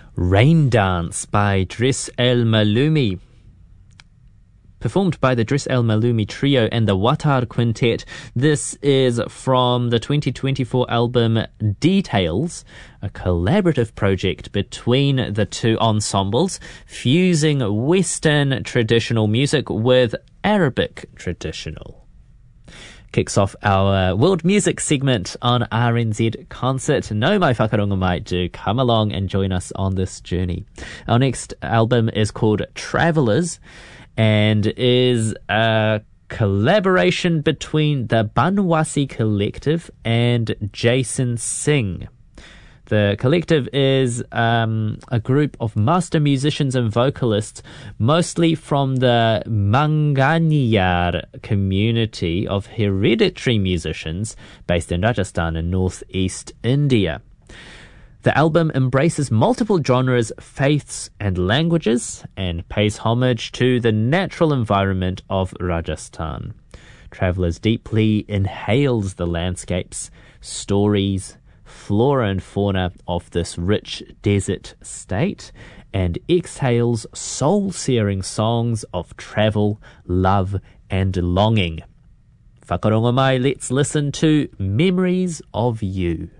Rain Dance by Driss El Maloumi, performed by the Driss El Maloumi Trio and the Watar Quintet. This is from the 2024 album Details, a collaborative project between the two ensembles, fusing Western traditional music with Arabic traditional. Kicks off our world music segment on RNZ Concert. No mai whakaronga mai, do come along and join us on this journey. Our next album is called Travelers, and is a collaboration between the Banwasi Collective and Jason Singh. The collective is a group of master musicians and vocalists, mostly from the Manganiyar community of hereditary musicians based in Rajasthan in northeast India. The album embraces multiple genres, faiths, and languages, and pays homage to the natural environment of Rajasthan. Travellers deeply inhales the landscapes, stories, flora and fauna of this rich desert state, and exhales soul-searing songs of travel, love, and longing. Whakaronga mai, let's listen to Memories of You.